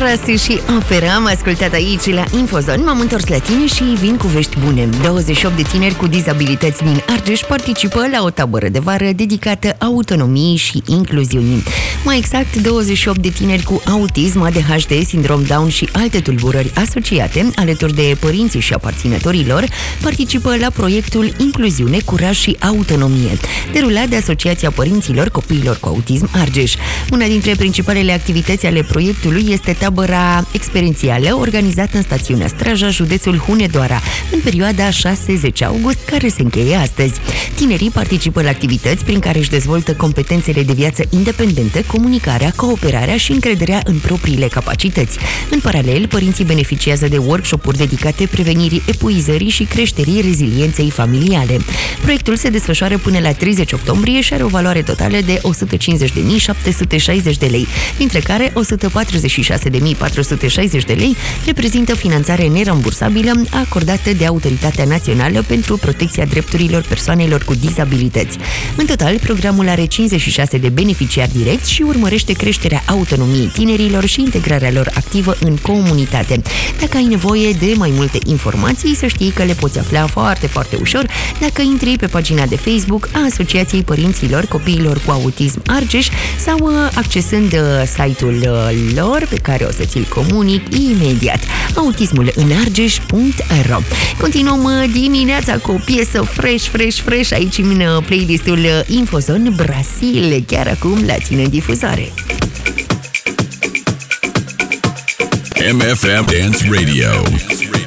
Rasu și Opera am ascultat aici la Infozon. M-am întors la tine și vin cu vești bune. 28 de tineri cu dizabilități din Argeș participă la o tabără de vară dedicată autonomiei și incluziunii. Mai exact, 28 de tineri cu autism, ADHD, sindrom Down și alte tulburări asociate, alături de părinții și aparținătorii lor, participă la proiectul Incluziune, Curaj și Autonomie, derulat de Asociația Părinților Copiilor cu Autism Argeș. Una dintre principalele activități ale proiectului este tabăra experiențială organizată în stațiunea Straja, județul Hunedoara, în perioada 6-10 august, care se încheie astăzi. Tinerii participă la activități prin care își dezvoltă competențele de viață independentă, comunicarea, cooperarea și încrederea în propriile capacități. În paralel, părinții beneficiază de workshop-uri dedicate prevenirii epuizării și creșterii rezilienței familiale. Proiectul se desfășoară până la 30 octombrie și are o valoare totală de 150.760 de lei, dintre care 146.460 de lei reprezintă finanțare nerambursabilă acordată de Autoritatea Națională pentru Protecția Drepturilor Persoanelor cu Dizabilități. În total, programul are 56 de beneficiari direcți și urmărește creșterea autonomiei tinerilor și integrarea lor activă în comunitate. Dacă ai nevoie de mai multe informații, să știi că le poți afla foarte, foarte ușor dacă intri pe pagina de Facebook a Asociației Părinților Copiilor cu Autism Argeș sau accesând site-ul lor, pe care o să ți-l comunic imediat: autismulânargeș.ro. Continuăm dimineața cu o piesă fresh aici în playlistul Infozon, Brasil, chiar acum la tine în difuzare. MFM Dance Radio.